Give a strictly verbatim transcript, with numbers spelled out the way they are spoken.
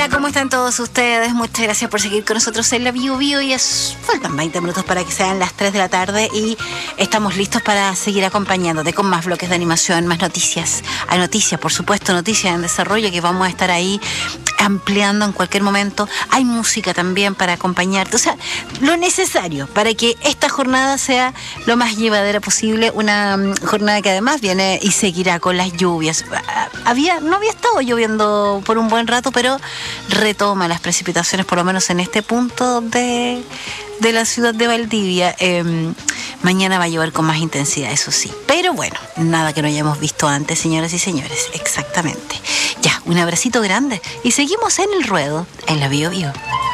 Hola, ¿cómo están todos ustedes? Muchas gracias por seguir con nosotros en la Bio Bio. Y es, faltan veinte minutos para que sean las tres de la tarde y estamos listos para seguir acompañándote con más bloques de animación, más noticias. Hay noticias, por supuesto, noticias en desarrollo que vamos a estar ahí ampliando en cualquier momento. Hay música también para acompañarte, o sea, lo necesario para que esta jornada sea lo más llevadera posible, una um, jornada que además viene y seguirá con las lluvias. Había, no había estado lloviendo por un buen rato, pero retoma las precipitaciones, por lo menos en este punto de, de la ciudad de Valdivia. Eh, mañana va a llover con más intensidad, eso sí, pero bueno, nada que no hayamos visto antes, señoras y señores, exactamente. Ya, un abracito grande y seguimos en el ruedo, en la Bio Bio.